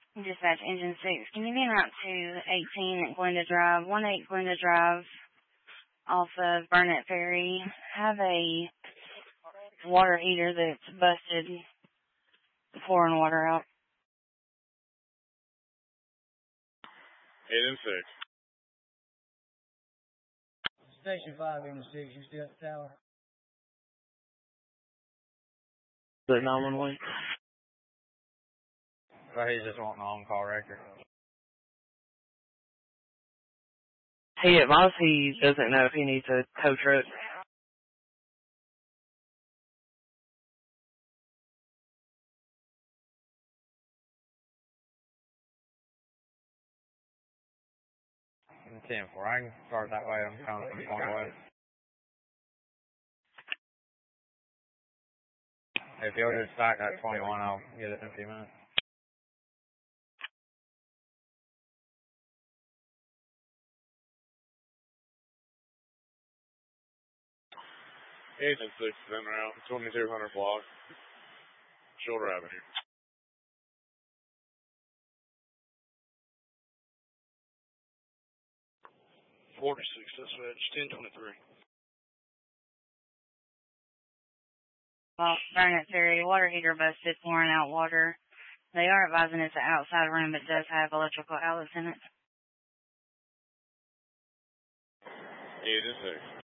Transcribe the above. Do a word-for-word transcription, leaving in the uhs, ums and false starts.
Dispatch Engine six, can you be out to eighteen at Glenda Drive, one eight Glenda Drive, off of Burnett Ferry? Have a water heater that's busted, pouring water out. eight and six. Station five and six, you still at the tower? Is that nine one one? So he's just wanting an on-call record. He advised he doesn't know if he needs a tow truck. ten four. I can start that way. I'm coming from Point West. If you'll just stack that twenty-one, I'll get it in a few minutes. eight and six is en route, twenty-two hundred block, Shoulder Avenue. forty-six, dispatch, ten twenty-three. Well, Burnett Ferry, water heater busted, pouring out water. They are advising it's an outside room, but does have electrical outlets in it. eight and six.